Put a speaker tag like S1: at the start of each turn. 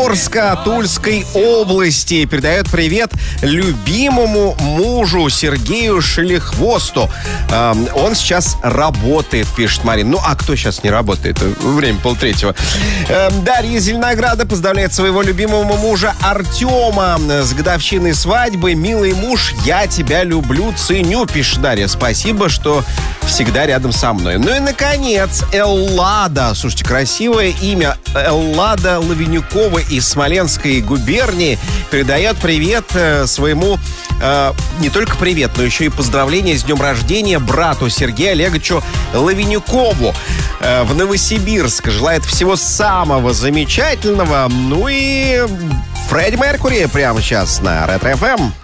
S1: Орска Тульской области. Передает привет любимому мужу Сергею Шелихвосту. Он сейчас работает, пишет Марина. Ну, а кто сейчас не работает? Время 2:30. Дарья из Зеленограда поздравляет своего любимого мужа Артема с годовщиной свадьбы. Милый муж, я тебя люблю, ценю, пишет Дарья. Спасибо, что всегда рядом со мной. Ну и, наконец, Эллада. Слушайте, красивое имя. Эллада Лавинюкова из Смоленской губернии передает привет своему, не только привет, но еще и поздравления с днем рождения брату Сергею Олеговичу Лавинюкову в Новосибирск. Желает всего самого замечательного. Ну и Фредди Меркьюри прямо сейчас на Ретро ФМ.